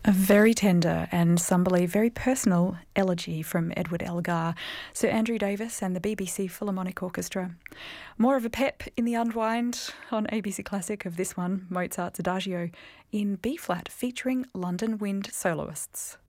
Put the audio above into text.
A very tender and some believe very personal elegy from Edward Elgar, Sir Andrew Davis and the BBC Philharmonic Orchestra. More of a pep in the unwind on ABC Classic of this one, Mozart's Adagio in B-flat featuring London Wind soloists.